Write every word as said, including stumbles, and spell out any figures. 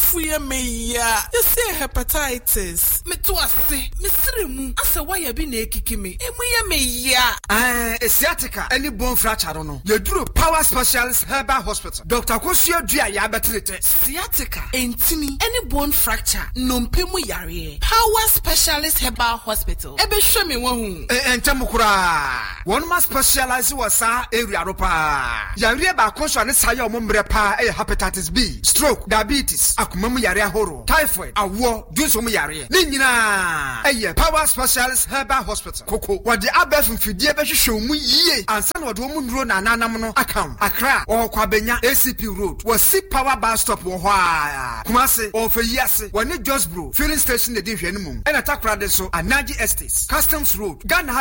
fuye me ya. You say hepatitis. Me to ase. Me sremu. Ase why you be na ekiki me. Emu ye me ya. Eh, sciatica. Any bone fracture no. You do Power Specialist Herbal Hospital. Doctor Kosio Dua ya betrete. Sciatica. Entini. Any bone fracture. Nompe mu yare. Power Specialist Herbal Hospital. Ebe show me one. Eh, entemukura. One must specialize wasa area ropa. Yare ba konso ne saye omombre pa e hepatitis B, stroke, diabetes, akumemu yare ahoro, typhoid, awo, dunso mu yare. Ni nyina eye Power Specialist Herbal Hospital. Koko wode abef mfidie be hwehwe mu yie. Ansa na wode omu nduro na nanam no akam. Accra or Kwabenya A C P Road. Was see Power Bus Stop wo ho a. Kumase or for yase. Woni Josbro filling station de di hwenu mum. E na takra de so Anaji Estates, Customs Road, Ghana